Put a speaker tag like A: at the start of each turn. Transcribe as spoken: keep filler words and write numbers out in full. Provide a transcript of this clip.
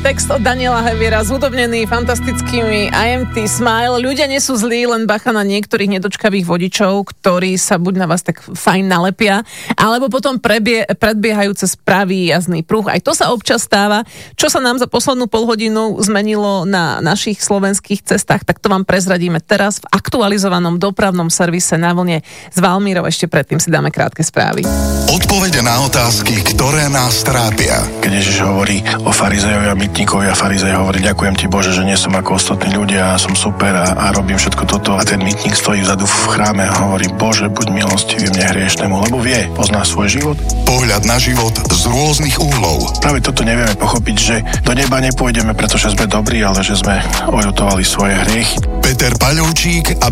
A: Text od Daniela Heviera, zhudobnený fantastickými I M T Smile. Ľudia nie sú zlí, len bacha na niektorých nedočkavých vodičov, ktorí sa buď na vás tak fajn nalepia, alebo potom prebie, predbiehajú cez pravý jazdný pruh. Aj to sa občas stáva. Čo sa nám za poslednú polhodinu zmenilo na našich slovenských cestách, tak to vám prezradíme teraz v aktualizovanom dopravnom servise Na vlne s Valmírou. Ešte predtým si dáme krátke správy.
B: Odpovede na otázky, ktoré nás trápia.
C: Keď Ježiš hovorí o farizejovi a mytníkovi a farizej hovorí: ďakujem ti, Bože, že nie som ako ostatní ľudia, som super a, a robím všetko toto. A ten mytník stojí vzadu v chráme a hovorí: Bože, buď milostivý mne hriešnemu, lebo vie, pozná svoj život.
B: Pohľad na život z rôznych uhlov.
C: Práve toto nevieme pochopiť, že do neba nepôjdeme, pretože sme dobrí, ale že sme oľutovali svoje hriechy.
B: Peter Paľovčík a